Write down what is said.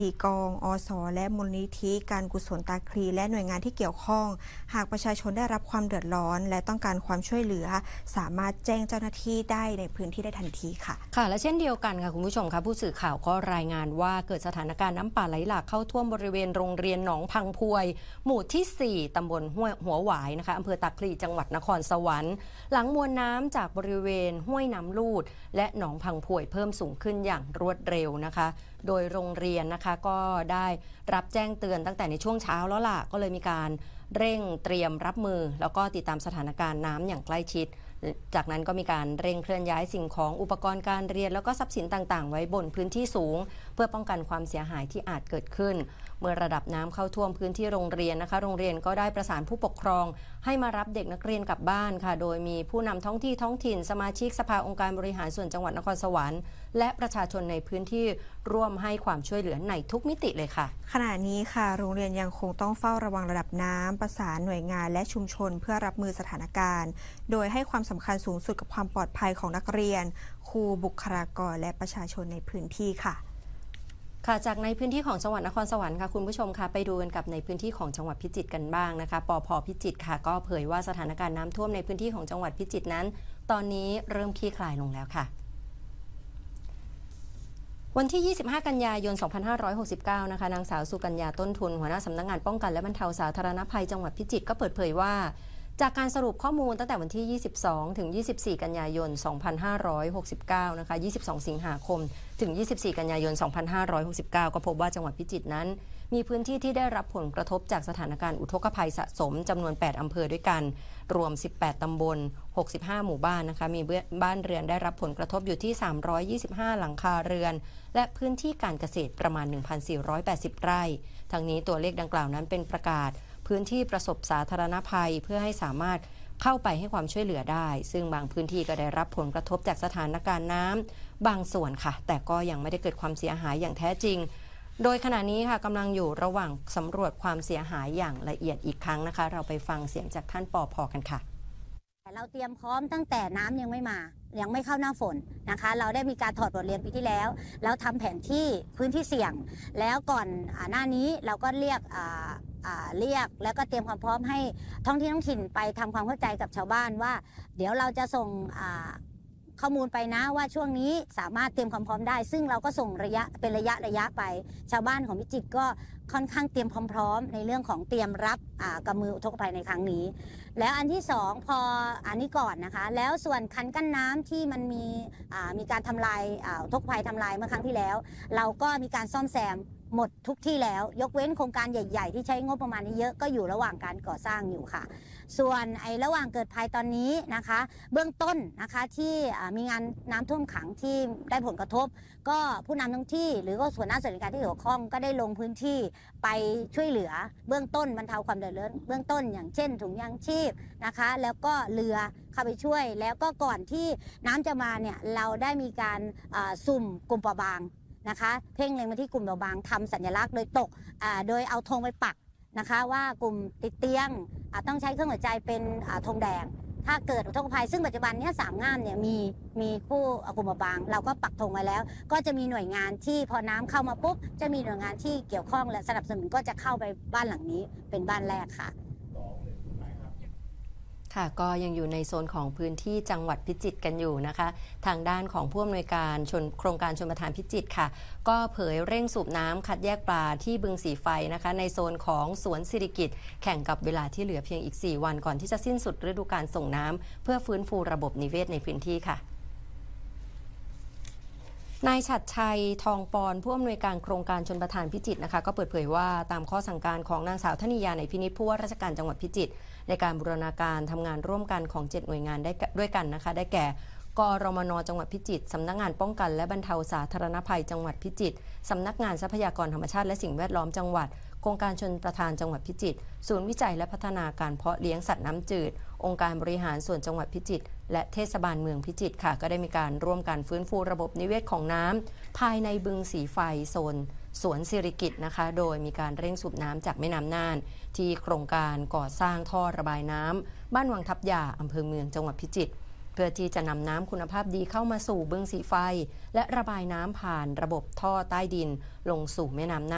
กองอสและมูลนิธิการกุศลตาคลีและหน่วยงานที่เกี่ยวข้องหากประชาชนได้รับความเดือดร้อนและต้องการความช่วยเหลือสามารถแจ้งเจ้าหน้าที่ได้ในพื้นที่ได้ทันทีค่ะค่ะและเช่นเดียวกันค่ะคุณผู้ชมค่ะผู้สื่อข่าวก็รายงานว่าเกิดสถานการณ์น้ำป่าไหลหลากเข้าท่วมบริเวณโรงเรียนหนองพังพวยหมู่ที่4ตำบลหัวหวายนะคะอำเภอตาคลีจังหวัดนครสวรรค์หลังมวลน้ำจากบริเวณห้วยน้ำลูดและหนองพังพวยเพิ่มสูงขึ้นอย่างรวดเร็วนะคะโดยโรงเรียนนะคะก็ได้รับแจ้งเตือนตั้งแต่ในช่วงเช้าแล้วล่ะก็เลยมีการเร่งเตรียมรับมือแล้วก็ติดตามสถานการณ์น้ำอย่างใกล้ชิดจากนั้นก็มีการเร่งเคลื่อนย้ายสิ่งของอุปกรณ์การเรียนแล้วก็ทรัพย์สินต่างๆไว้บนพื้นที่สูงเพื่อป้องกันความเสียหายที่อาจเกิดขึ้นเมื่อระดับน้ำเข้าท่วมพื้นที่โรงเรียนนะคะโรงเรียนก็ได้ประสานผู้ปกครองให้มารับเด็กนักเรียนกลับบ้านค่ะโดยมีผู้นำท้องถิ่นสมาชิกสภาองค์การบริหารส่วนจังหวัดนครสวรรค์และประชาชนในพื้นที่ร่วมให้ความช่วยเหลือในทุกมิติเลยค่ะขณะนี้ค่ะโรงเรียนยังคงต้องเฝ้าระวังระดับน้ำประสานหน่วยงานและชุมชนเพื่อรับมือสถานการณ์โดยให้ความสำคัญสูงสุดกับความปลอดภัยของนักเรียนครูบุคลากรและประชาชนในพื้นที่ค่ะจากในพื้นที่ของจังหวัดนครสวรรค์ค่ะคุณผู้ชมค่ะไปดูกันกับในพื้นที่ของจังหวัดพิจิตรกันบ้างนะคะปภ.พิจิตรค่ะก็เผยว่าสถานการณ์น้ำท่วมในพื้นที่ของจังหวัดพิจิตรนั้นตอนนี้เริ่มคลี่คลายลงแล้วค่ะวันที่ 25 กันยายน 2569 นะคะนางสาวสุกัญญาต้นทุนหัวหน้าสำนักงานป้องกันและบรรเทาสาธารณภัยจังหวัดพิจิตรก็เปิดเผยว่าจากการสรุปข้อมูลตั้งแต่วันที่ 22 ถึง 24 กันยายน 2569 นะคะ 22 สิงหาคม ถึง 24 กันยายน 2569 ก็พบว่าจังหวัดพิจิตรนั้นมีพื้นที่ที่ได้รับผลกระทบจากสถานการณ์อุทกภัยสะสมจำนวน 8 อำเภอด้วยกันรวม 18 ตำบล 65 หมู่บ้านนะคะมีบ้านเรือนได้รับผลกระทบอยู่ที่ 325 หลังคาเรือนและพื้นที่การเกษตรประมาณ 1,480 ไร่ทั้งนี้ตัวเลขดังกล่าวนั้นเป็นประกาศพื้นที่ประสบสาธารณภัยเพื่อให้สามารถเข้าไปให้ความช่วยเหลือได้ซึ่งบางพื้นที่ก็ได้รับผลกระทบจากสถานการณ์น้ำบางส่วนค่ะแต่ก็ยังไม่ได้เกิดความเสียหายอย่างแท้จริงโดยขณะนี้ค่ะกำลังอยู่ระหว่างสำรวจความเสียหายอย่างละเอียดอีกครั้งนะคะเราไปฟังเสียงจากท่านปภ.กันค่ะเราเตรียมพร้อมตั้งแต่น้ำยังไม่มายังไม่เข้าหน้าฝนนะคะเราได้มีการถอดบทเรียนปีที่แล้วแล้วทำแผนที่พื้นที่เสี่ยงแล้วก่อนหน้านี้เราก็เรียกแล้วก็เตรียมความพร้อมให้ท้องถิ่นไปทำความเข้าใจกับชาวบ้านว่าเดี๋ยวเราจะส่งข้อมูลไปนะว่าช่วงนี้สามารถเตรียมความพร้อมได้ซึ่งเราก็ส่งเป็นระยะไปชาวบ้านของพิจิตรก็ค่อนข้างเตรียมพร้อมในเรื่องของเตรียมรับกับมืออุทกภัยในครั้งนี้แล้วอันที่2พออันนี้ก่อนนะคะแล้วส่วนคันกั้นน้ำที่มันมีการทำลายอุทกภัยทำลายเมื่อครั้งที่แล้วเราก็มีการซ่อมแซมหมดทุกที่แล้วยกเว้นโครงการใหญ่ๆที่ใช้งบประมาณนี้เยอะก็อยู่ระหว่างการก่อสร้างอยู่ค่ะส่วนระหว่างเกิดภัยตอนนี้นะคะเบื้องต้นนะคะที่มีงานน้ำท่วมขังที่ได้ผลกระทบก็ผู้นำท้องที่หรือก็ส่วนหน้าส่วนราชการที่เกี่ยวข้องก็ได้ลงพื้นที่ไปช่วยเหลือเบื้องต้นบรรเทาความเดือดร้อนเบื้องต้นอย่างเช่นถุงยางชีพนะคะแล้วก็เรือเข้าไปช่วยแล้วก็ก่อนที่น้ำจะมาเนี่ยเราได้มีการสุ่มกลุ่มเปราะบางนะคะเพ่งเล็งมาที่กลุ่มเปราะบางทำสัญลักษณ์โดยโดยเอาธงไปปักนะคะว่ากลุ่มติดเตียงต้องใช้เครื่องหัวใจเป็นธงแดงถ้าเกิดอุทกภัยซึ่งปัจจุบันนี้สามงามเนี่ยมีผู้กลุ่มเปราะบางเราก็ปักธงไว้แล้วก็จะมีหน่วยงานที่พอน้ำเข้ามาปุ๊บจะมีหน่วยงานที่เกี่ยวข้องและสนับสนุนก็จะเข้าไปบ้านหลังนี้เป็นบ้านแรกค่ะก็ยังอยู่ในโซนของพื้นที่จังหวัดพิจิตรกันอยู่นะคะทางด้านของผู้อำนวยการโครงการชลประทานพิจิตรค่ะก็เผยเร่งสูบน้ำคัดแยกปลาที่บึงสีไฟนะคะในโซนของสวนสิริกิติ์แข่งกับเวลาที่เหลือเพียงอีก4วันก่อนที่จะสิ้นสุดฤดูกาลส่งน้ำเพื่อฟื้นฟูระบบนิเวศในพื้นที่ค่ะนายฉัตรชัยทองปอนผู้อำนวยการโครงการชลประทานพิจิตรนะคะก็เปิดเผยว่าตามข้อสั่งการของนางสาวธนิยาในพินิจผู้ว่าราชการจังหวัดพิจิตรในการบูรณาการทำงานร่วมกันของ7หน่วยงานได้ด้วยกันนะคะได้แก่กรมน.จังหวัดพิจิตรสำนักงานป้องกันและบรรเทาสาธารณภัยจังหวัดพิจิตรสำนักงานทรัพยากรธรรมชาติและสิ่งแวดล้อมจังหวัดโครงการชลประทานจังหวัดพิจิตรศูนย์วิจัยและพัฒนาการเพาะเลี้ยงสัตว์น้ำจืดองค์การบริหารส่วนจังหวัดพิจิตรและเทศบาลเมืองพิจิตรค่ะก็ได้มีการร่วมกันฟื้นฟูระบบนิเวศของน้ำภายในบึงสีไฟโซนสวนสิริกิติ์นะคะโดยมีการเร่งสูบน้ำจากแม่น้ำน่านที่โครงการก่อสร้างท่อระบายน้ำบ้านวังทับยาอำเภอเมืองจังหวัดพิจิตรเพื่อที่จะนำน้ำคุณภาพดีเข้ามาสู่บึงสีไฟและระบายน้ำผ่านระบบท่อใต้ดินลงสู่แม่น้ำน่าน